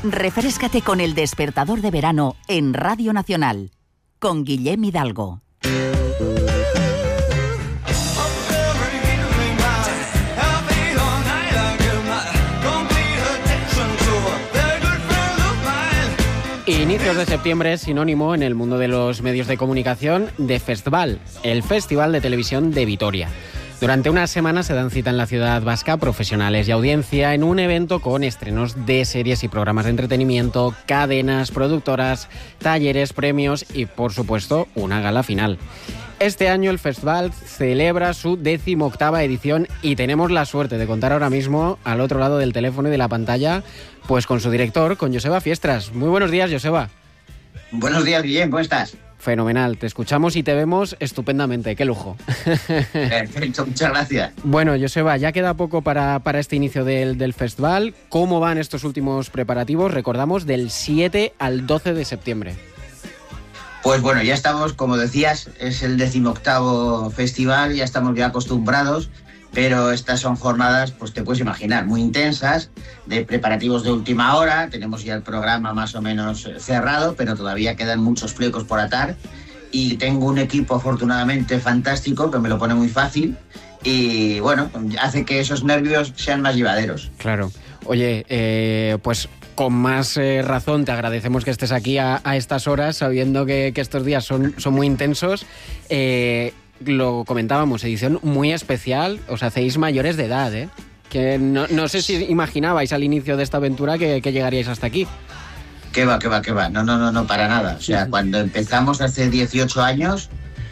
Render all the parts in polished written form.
Refréscate con El Despertador de Verano en Radio Nacional, con Guillem Hidalgo. Inicios de septiembre es sinónimo en el mundo de los medios de comunicación de Festval, el Festival de Televisión de Vitoria. Durante una semana se dan cita en la ciudad vasca profesionales y audiencia en un evento con estrenos de series y programas de entretenimiento, cadenas, productoras, talleres, premios y, por supuesto, una gala final. Este año el festival celebra su 18ª edición y tenemos la suerte de contar ahora mismo al otro lado del teléfono y de la pantalla pues con su director, con Joseba Fiestras. Muy buenos días, Joseba. Buenos días, Guillem, ¿cómo estás? Fenomenal, te escuchamos y te vemos estupendamente, qué lujo. Perfecto, muchas gracias. Bueno, Joseba, ya queda poco para este inicio del festival. ¿Cómo van estos últimos preparativos? Recordamos, del 7 al 12 de septiembre. Pues bueno, ya estamos, como decías, es el 18º festival, ya estamos ya acostumbrados, pero estas son jornadas, pues te puedes imaginar, muy intensas, de preparativos de última hora. Tenemos ya el programa más o menos cerrado, pero todavía quedan muchos flecos por atar. Y tengo un equipo afortunadamente fantástico que me lo pone muy fácil y bueno, hace que esos nervios sean más llevaderos. Claro. Oye, pues con más razón te agradecemos que estés aquí a estas horas, sabiendo que estos días son muy intensos. Lo comentábamos, edición muy especial, os hacéis mayores de edad, ¿eh? Que no sé si imaginabais al inicio de esta aventura que llegaríais hasta aquí. ¿Qué va? No, para nada. O sea, cuando empezamos hace 18 años,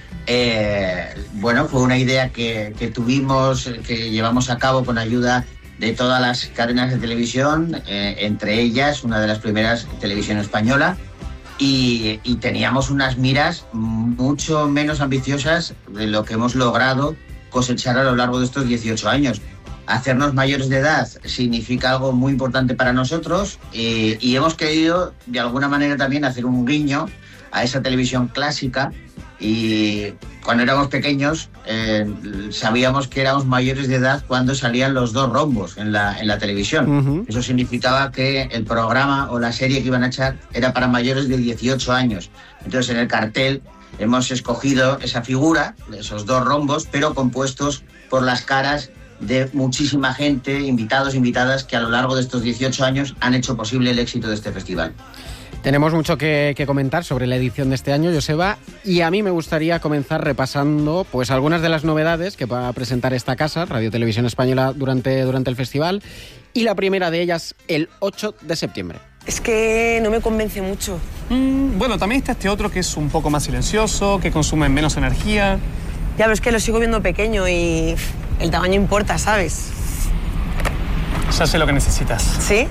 bueno, fue una idea que tuvimos, que llevamos a cabo con ayuda de todas las cadenas de televisión, entre ellas una de las primeras, Televisión Española, y teníamos unas miras mucho menos ambiciosas de lo que hemos logrado cosechar a lo largo de estos 18 años. Hacernos mayores de edad significa algo muy importante para nosotros y hemos querido de alguna manera también hacer un guiño a esa televisión clásica. Y cuando éramos pequeños sabíamos que éramos mayores de edad cuando salían los dos rombos en la televisión. Uh-huh. Eso significaba que el programa o la serie que iban a echar era para mayores de 18 años. Entonces en el cartel hemos escogido esa figura, esos dos rombos, pero compuestos por las caras de muchísima gente, invitados, invitadas, que a lo largo de estos 18 años han hecho posible el éxito de este festival. Tenemos mucho que comentar sobre la edición de este año, Joseba, y a mí me gustaría comenzar repasando pues algunas de las novedades que va a presentar esta casa, Radio Televisión Española, durante el festival, y la primera de ellas el 8 de septiembre. Es que no me convence mucho. Bueno, también está este otro que es un poco más silencioso, que consume menos energía. Ya, pero es que lo sigo viendo pequeño y el tamaño importa, ¿sabes? Ya sé lo que necesitas. ¿Sí?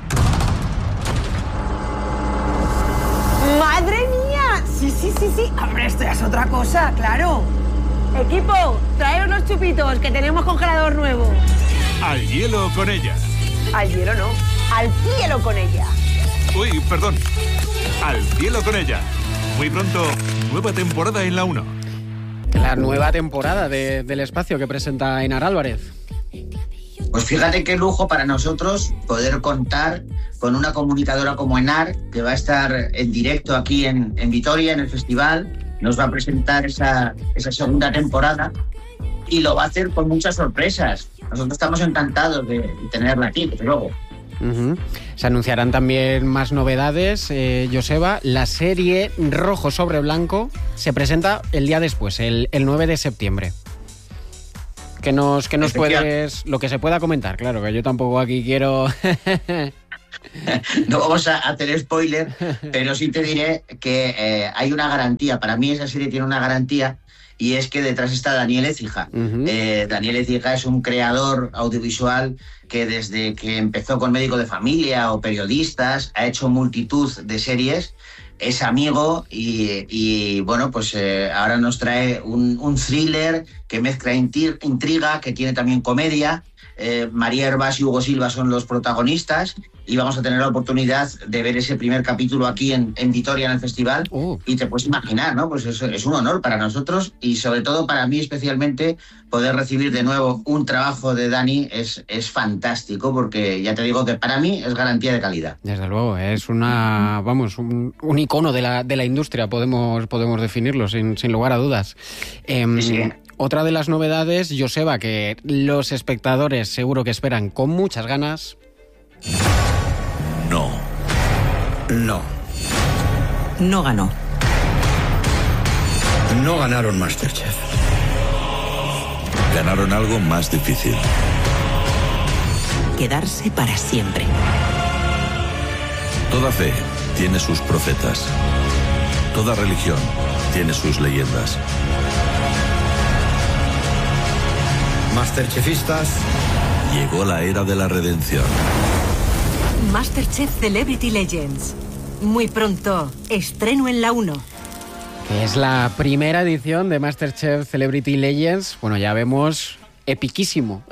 ¡Madre mía! Sí. Hombre, esto ya es otra cosa, claro. Equipo, traeros los chupitos, que tenemos congelador nuevo. Al hielo con ella. Al hielo no, al cielo con ella. Uy, perdón. Al cielo con ella. Muy pronto, nueva temporada en la 1. La nueva temporada del espacio que presenta Enar Álvarez. Pues fíjate qué lujo para nosotros poder contar con una comunicadora como Enar, que va a estar en directo aquí en Vitoria, en el festival. Nos va a presentar esa segunda temporada y lo va a hacer con muchas sorpresas. Nosotros estamos encantados de tenerla aquí, desde luego. Uh-huh. Se anunciarán también más novedades, Joseba. La serie Rojo sobre Blanco se presenta el día después, el 9 de septiembre. ¿Qué nos puedes...? Lo que se pueda comentar, claro, que yo tampoco aquí quiero... No vamos a hacer spoiler, pero sí te diré que hay una garantía. Para mí esa serie tiene una garantía y es que detrás está Daniel Écija. Uh-huh. Daniel Écija es un creador audiovisual que desde que empezó con Médico de Familia o Periodistas ha hecho multitud de series. Es amigo y bueno, pues ahora nos trae un thriller que mezcla intriga, que tiene también comedia. María Hervás y Hugo Silva son los protagonistas y vamos a tener la oportunidad de ver ese primer capítulo aquí en Vitoria, en el festival. Y te puedes imaginar, ¿no? Pues eso es un honor para nosotros y sobre todo para mí especialmente poder recibir de nuevo un trabajo de Dani es fantástico, porque ya te digo que para mí es garantía de calidad. Desde luego, es un icono de la industria, podemos definirlo sin lugar a dudas. Sí. Otra de las novedades, Joseba, que los espectadores seguro que esperan con muchas ganas. No. No ganó. No ganaron MasterChef. Ganaron algo más difícil. Quedarse para siempre. Toda fe tiene sus profetas. Toda religión tiene sus leyendas. Masterchefistas, llegó la era de la redención. MasterChef Celebrity Legends. Muy pronto, estreno en la 1. Que es la primera edición de MasterChef Celebrity Legends. Bueno, ya vemos epiquísimo.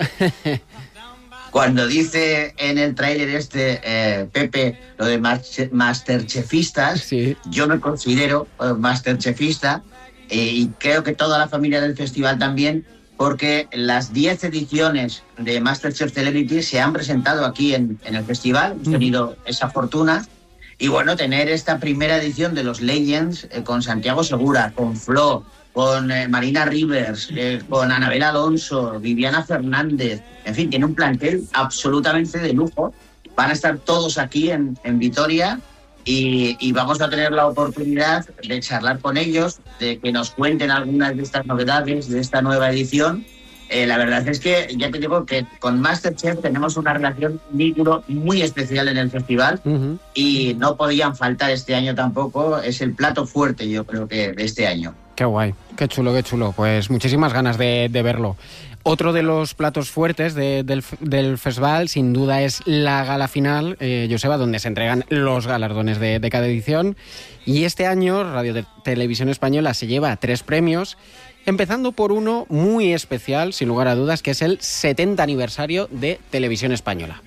Cuando dice en el tráiler Pepe, lo de Masterchefistas, sí. Yo me considero Masterchefista y creo que toda la familia del festival también, porque las 10 ediciones de MasterChef Celebrity se han presentado aquí en el festival. Hemos tenido esa fortuna. Y bueno, tener esta primera edición de los Legends con Santiago Segura, con Flo, con Marina Rivers, con Anabel Alonso, Viviana Fernández, en fin, tiene un plantel absolutamente de lujo. Van a estar todos aquí en Vitoria y vamos a tener la oportunidad de charlar con ellos, de que nos cuenten algunas de estas novedades de esta nueva edición. La verdad es que ya te digo que con MasterChef tenemos una relación vínculo muy especial en el festival y no podían faltar este año tampoco. Es el plato fuerte, yo creo que de este año. Qué guay, qué chulo, qué chulo. Pues muchísimas ganas de verlo. Otro de los platos fuertes del festival, sin duda, es la gala final, Joseba, donde se entregan los galardones de cada edición. Y este año Radio Televisión Española se lleva 3 premios, empezando por uno muy especial, sin lugar a dudas, que es el 70 aniversario de Televisión Española.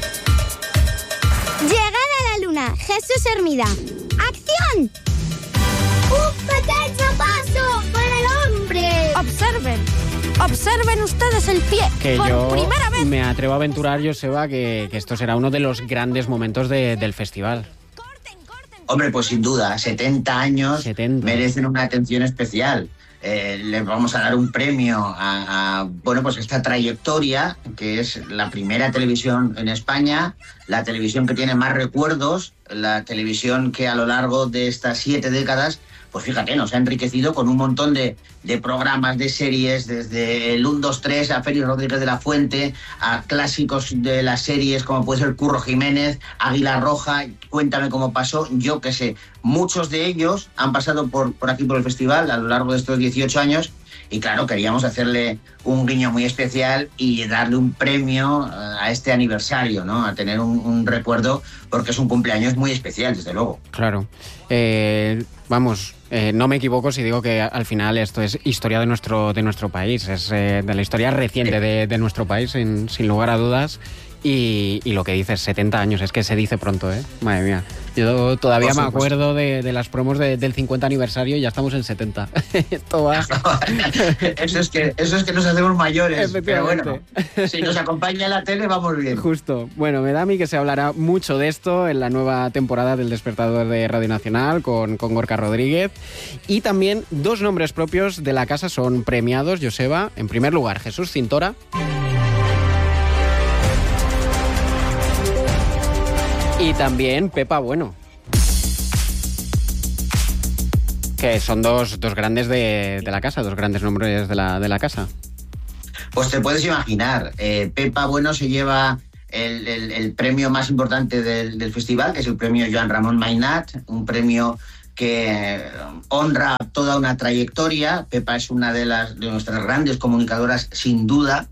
Llegada a la luna, Jesús Hermida. ¡Acción! ¡Un pequeño paso para el hombre! Observen ustedes el pie. Que por yo primera vez. Me atrevo a aventurar, Joseba, que esto será uno de los grandes momentos del festival. Hombre, pues sin duda, 70 años merecen una atención especial. Le vamos a dar un premio a pues esta trayectoria, que es la primera televisión en España, la televisión que tiene más recuerdos, la televisión que a lo largo de estas 7 décadas, pues fíjate, nos ha enriquecido con un montón de programas, de series, desde el 1, 2, 3 a Félix Rodríguez de la Fuente, a clásicos de las series como puede ser Curro Jiménez, Águila Roja, Cuéntame cómo pasó, yo qué sé. Muchos de ellos han pasado por aquí por el festival a lo largo de estos 18 años y claro, queríamos hacerle un guiño muy especial y darle un premio a este aniversario, ¿no? A tener un recuerdo, porque es un cumpleaños muy especial, desde luego. Claro. No me equivoco si digo que al final esto es historia de nuestro país, es de la historia reciente de nuestro país, sin lugar a dudas. Y lo que dices, 70 años, es que se dice pronto, ¿eh? Madre mía. Yo todavía me acuerdo de las promos del 50 aniversario y ya estamos en 70. Esto va. Eso es que nos hacemos mayores. Pero bueno, si nos acompaña la tele, vamos bien. Justo. Bueno, me da a mí que se hablará mucho de esto en la nueva temporada del Despertador de Radio Nacional con Gorka Rodríguez. Y también 2 nombres propios de la casa son premiados, Joseba. En primer lugar, Jesús Cintora. Y también Pepa Bueno, que son dos grandes de la casa, 2 grandes nombres de la casa. Pues te puedes imaginar, Pepa Bueno se lleva el premio más importante del festival, que es el premio Joan Ramon Mainat, un premio que honra toda una trayectoria. Pepa es una de nuestras grandes comunicadoras, sin duda.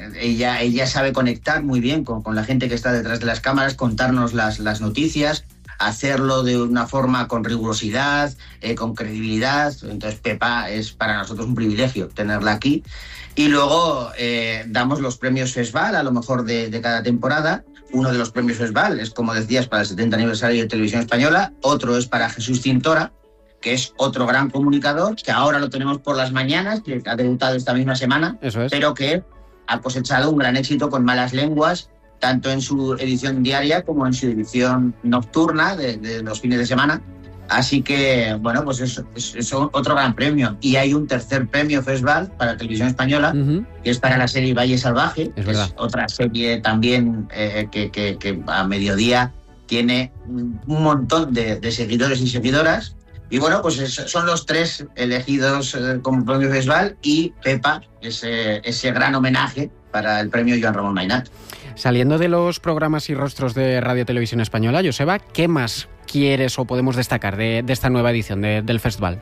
Ella sabe conectar muy bien con la gente que está detrás de las cámaras, contarnos las noticias, hacerlo de una forma con rigurosidad, con credibilidad. Entonces Pepa es para nosotros un privilegio tenerla aquí. Y luego damos los premios FESVAL, a lo mejor de cada temporada. Uno de los premios FESVAL es, como decías, para el 70 aniversario de Televisión Española. Otro es para Jesús Cintora, que es otro gran comunicador, que ahora lo tenemos por las mañanas, que ha debutado esta misma semana, pero que ha cosechado un gran éxito con Malas Lenguas, tanto en su edición diaria como en su edición nocturna de los fines de semana. Así que, bueno, pues es otro gran premio. Y hay un tercer premio FESVAL para Televisión Española, que es para la serie Valle Salvaje, que es otra serie también que a mediodía tiene un montón de seguidores y seguidoras. Y bueno, pues son los 3 elegidos como premio FESVAL, y Pepa, ese gran homenaje para el premio Joan Ramon Mainat. Saliendo de los programas y rostros de Radio Televisión Española, Joseba, ¿qué más quieres o podemos destacar de esta nueva edición del festival?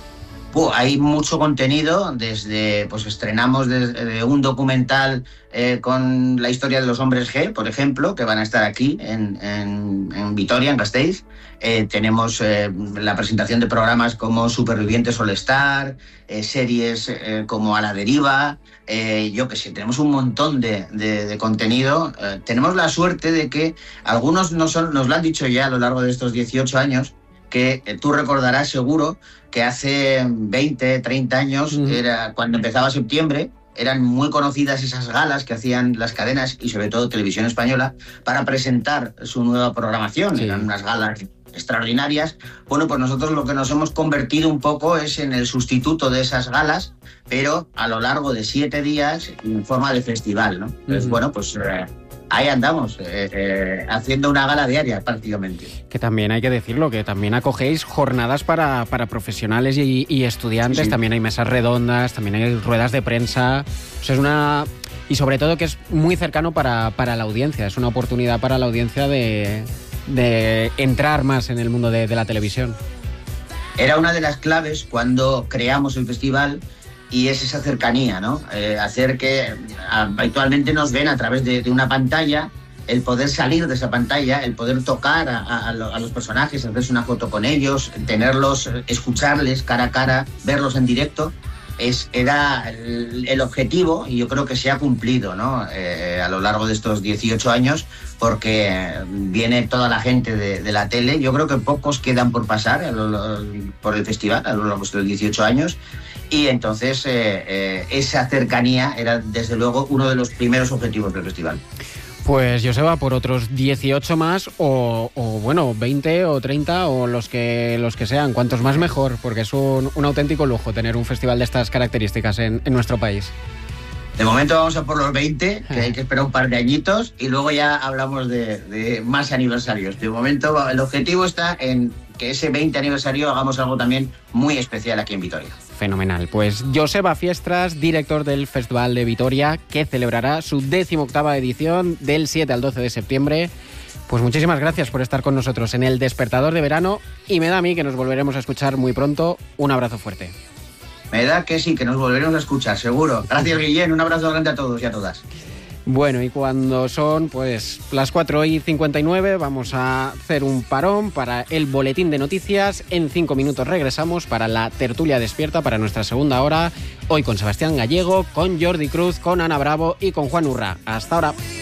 Hay mucho contenido, pues estrenamos desde un documental con la historia de los hombres G, por ejemplo, que van a estar aquí en Vitoria, en Gasteiz. Tenemos la presentación de programas como Supervivientes All Star, series como A la Deriva, yo qué sé, tenemos un montón de contenido. Tenemos la suerte de que algunos nos lo han dicho ya a lo largo de estos 18 años, que tú recordarás seguro que hace 20, 30 años, cuando empezaba septiembre, eran muy conocidas esas galas que hacían las cadenas y sobre todo Televisión Española para presentar su nueva programación. Sí. Eran unas galas extraordinarias. Bueno, pues nosotros lo que nos hemos convertido un poco es en el sustituto de esas galas, pero a lo largo de 7 días en forma de festival, ¿no? Entonces, bueno, pues ahí andamos, haciendo una gala diaria prácticamente. Que también hay que decirlo, que también acogéis jornadas para profesionales y estudiantes, sí. También hay mesas redondas, también hay ruedas de prensa. O sea, es una... Y sobre todo que es muy cercano para la audiencia, es una oportunidad para la audiencia de entrar más en el mundo de la televisión. Era una de las claves cuando creamos el festival, y es esa cercanía, ¿no? Hacer que habitualmente nos ven a través de una pantalla, el poder salir de esa pantalla, el poder tocar a los personajes, hacerse una foto con ellos, tenerlos, escucharles cara a cara, verlos en directo, era el objetivo, y yo creo que se ha cumplido, ¿no? A lo largo de estos 18 años, porque viene toda la gente de la tele. Yo creo que pocos quedan por pasar por el festival a lo largo de estos 18 años. Y entonces esa cercanía era, desde luego, uno de los primeros objetivos del festival. Pues Joseba, por otros 18 más, o bueno, 20 o 30 o los que sean, cuantos más mejor, porque es un auténtico lujo tener un festival de estas características en nuestro país. De momento vamos a por los 20, que hay que esperar un par de añitos, y luego ya hablamos de más aniversarios. De momento el objetivo está en que ese 20 aniversario hagamos algo también muy especial aquí en Vitoria. Fenomenal. Pues Joseba Fiestras, director del Festival de Vitoria, que celebrará su 18ª edición del 7 al 12 de septiembre. Pues muchísimas gracias por estar con nosotros en el Despertador de Verano, y me da a mí que nos volveremos a escuchar muy pronto. Un abrazo fuerte. Me da que sí, que nos volveremos a escuchar, seguro. Gracias, Guillén. Un abrazo grande a todos y a todas. Bueno, y cuando son pues las 4:59 vamos a hacer un parón para el boletín de noticias. En 5 minutos regresamos para la tertulia despierta, para nuestra segunda hora. Hoy con Sebastián Gallego, con Jordi Cruz, con Ana Bravo y con Juan Urra. Hasta ahora.